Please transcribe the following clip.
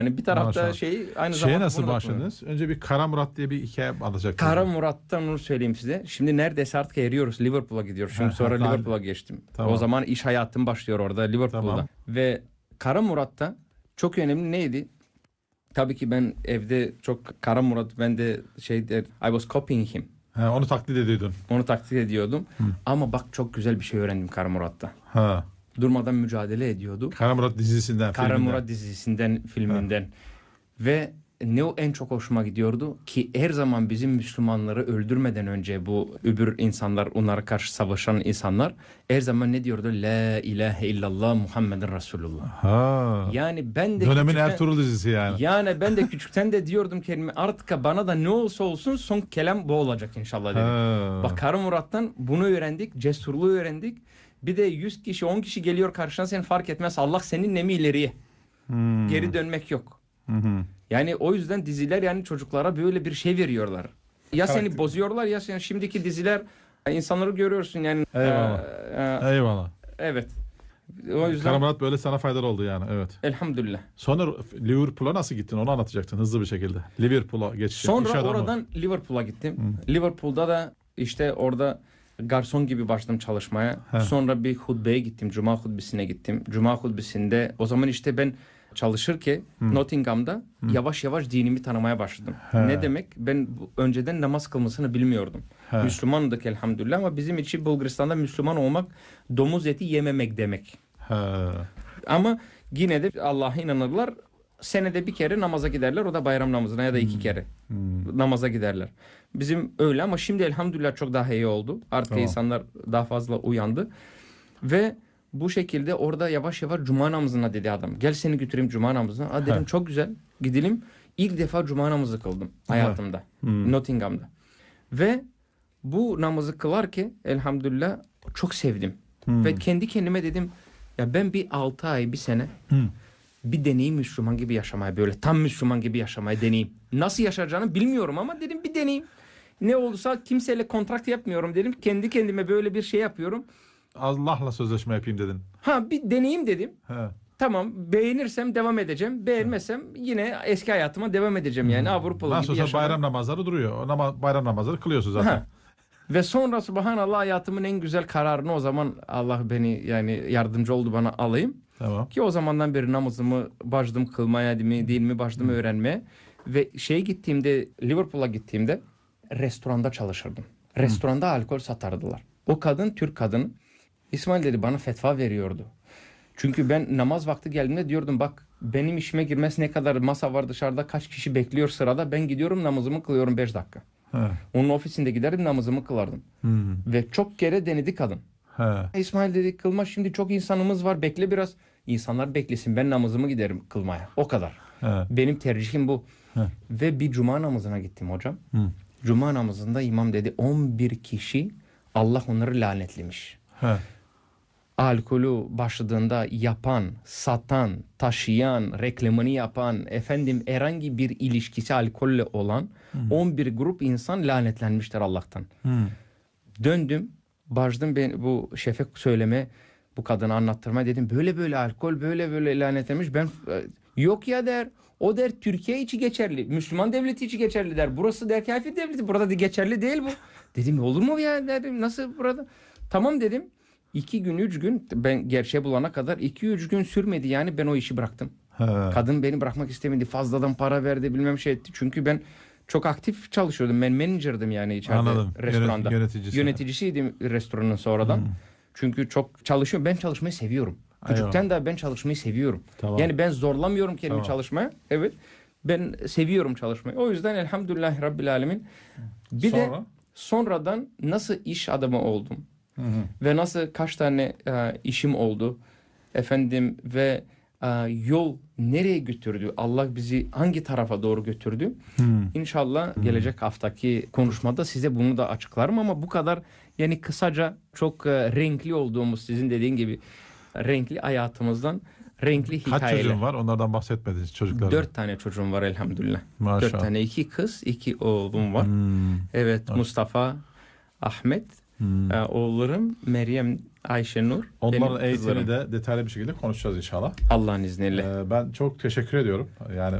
Yani bir tarafta Maşallah. aynı Şeye zamanda nasıl bunu da başladınız? Önce bir Kara Murat diye bir hikaye alacaktınız. Kara Murat'tan onu söyleyeyim size. Şimdi neredeyse artık eriyoruz. Liverpool'a gidiyoruz. Şimdi sonra Liverpool'a geçtim. Tamam. O zaman iş hayatım başlıyor orada Liverpool'da. Tamam. Ve Kara Murat'ta çok önemli neydi? Tabii ki ben evde çok Kara Murat, ben de I was copying him. Onu taklit ediyordun. Onu taklit ediyordum. Ama bak çok güzel bir şey öğrendim Kara Murat'ta. Ha. Durmadan mücadele ediyordu. Kara Murat dizisinden, Kara filminden. Murat dizisinden, filminden. Ve ne o en çok hoşuma gidiyordu ki her zaman bizim Müslümanları öldürmeden önce bu öbür insanlar, onlara karşı savaşan insanlar her zaman ne diyordu? La ilahe illallah Muhammeden Resulullah. Ha. Yani ben de dönemin Ertuğrul dizisi yani. Yani ben de küçükten de diyordum kelime, artık bana da ne olsa olsun son kelam bu olacak inşallah dedim. Ha. Bak Kara Murat'tan bunu öğrendik, cesurluğu öğrendik. Bir de 100 kişi 10 kişi geliyor karşına, seni fark etmez. Allah seninle mi ileriye? Geri dönmek yok. Yani o yüzden diziler yani çocuklara böyle bir şey veriyorlar. Ya seni bozuyorlar ya sen, şimdiki diziler insanları görüyorsun yani. Eyvallah. Eyvallah. Evet. O yüzden Kara Murat böyle sana faydalı oldu yani, evet. Elhamdülillah. Sonra Liverpool'a nasıl gittin? Onu anlatacaktın hızlı bir şekilde. Liverpool'a geçtin. Sonra oradan Liverpool'a gittim. Liverpool'da da işte orada garson gibi başladım çalışmaya. Sonra bir hutbeye gittim. Cuma hutbesine gittim. Cuma hutbesinde o zaman işte ben çalışırken Nottingham'da yavaş yavaş dinimi tanımaya başladım. Ne demek? Ben önceden namaz kılmasını bilmiyordum. Müslümandık elhamdülillah ama bizim için Bulgaristan'da Müslüman olmak domuz eti yememek demek. Ama yine de Allah'a inanırlar. Senede bir kere namaza giderler. O da bayram namazına ya da 2 kere namaza giderler. Bizim öyle ama şimdi elhamdülillah çok daha iyi oldu. Artık insanlar daha fazla uyandı. Ve bu şekilde orada yavaş yavaş cuma namazına dedi adam. Gel seni götüreyim cuma namazına. Dedim çok güzel, gidelim. İlk defa cuma namazı kıldım hayatımda. Nottingham'da. Ve bu namazı kılarken elhamdülillah çok sevdim. Ve kendi kendime dedim ya ben bir 6 ay, bir sene bir deneyim Müslüman gibi yaşamaya, böyle tam Müslüman gibi yaşamaya deneyim. Nasıl yaşayacağını bilmiyorum ama dedim bir deneyim. Ne olursa kimseyle kontrakt yapmıyorum dedim. Kendi kendime böyle bir şey yapıyorum. Allah'la sözleşme yapayım dedin. Bir deneyim dedim. Tamam, beğenirsem devam edeceğim. Beğenmezsem yine eski hayatıma devam edeceğim. Yani Avrupalı nasıl gibi olsa bayram namazları duruyor. Bayram namazları kılıyorsun zaten. Ve sonra subhanallah hayatımın en güzel kararını o zaman Allah beni yani yardımcı oldu bana alayım. Tamam. Ki o zamandan beri namazımı başladım kılmaya değil mi başladım öğrenmeye. Ve gittiğimde Liverpool'a gittiğimde restoranda çalışırdım. Restoranda alkol satardılar. O kadın Türk kadını. İsmail dedi bana fetva veriyordu. Çünkü ben namaz vakti geldiğinde diyordum bak benim işime girmesi ne kadar masa var dışarıda, kaç kişi bekliyor sırada, ben gidiyorum namazımı kılıyorum 5 dakika. Onun ofisinde giderdim namazımı kılardım. Ve çok kere denedi kadın. İsmail dedi kılma, şimdi çok insanımız var, bekle biraz. İnsanlar beklesin, ben namazımı giderim kılmaya. O kadar. Benim tercihim bu. Ve bir cuma namazına gittim hocam. Cuma namazında imam dedi 11 kişi Allah onları lanetlemiş. Alkolü başladığında yapan, satan, taşıyan, reklamını yapan, herhangi bir ilişkisi alkolle olan 11 grup insan lanetlenmiştir Allah'tan. Döndüm, başladım ben bu şefe söyleme, bu kadına anlattırma, dedim böyle böyle alkol böyle böyle lanetlenmiş. Ben yok ya der. O der Türkiye içi geçerli. Müslüman devleti içi geçerli der. Burası der kafir devleti. Burada da geçerli değil bu. Dedim olur mu ya dedim. Nasıl burada? Tamam dedim. 2 gün 3 gün ben gerçeği bulana kadar 2-3 gün sürmedi yani ben o işi bıraktım. Kadın beni bırakmak istemedi. Fazladan para verdi bilmem şey etti. Çünkü ben çok aktif çalışıyordum. Ben manager'dım yani içeride. Anladım. Restoranda. Yöneticisiydim restoranın sonradan. Çünkü çok çalışıyorum. Ben çalışmayı seviyorum. Küçükten de ben çalışmayı seviyorum. Tamam. Yani ben zorlamıyorum kendimi çalışmaya. Evet. Ben seviyorum çalışmayı. O yüzden elhamdülillah Rabbil Alemin. Bir de sonradan nasıl iş adamı oldum. Ve nasıl kaç tane işim oldu. Ve yol nereye götürdü? Allah bizi hangi tarafa doğru götürdü? İnşallah gelecek haftaki konuşmada size bunu da açıklarım ama bu kadar yani kısaca çok renkli olduğumuz, sizin dediğin gibi renkli hayatımızdan renkli hikayeler. Kaç çocuğun var? Onlardan bahsetmediniz çocuklardan. 4 tane çocuğum var elhamdülillah. Maşallah. 4 tane, 2 kız, 2 oğlum var. Evet, Mustafa, Ahmet, oğullarım Meryem Ayşenur. Onların benim eğitimini kızlarım. de detaylı bir şekilde konuşacağız inşallah. Allah'ın izniyle. Ben çok teşekkür ediyorum. Yani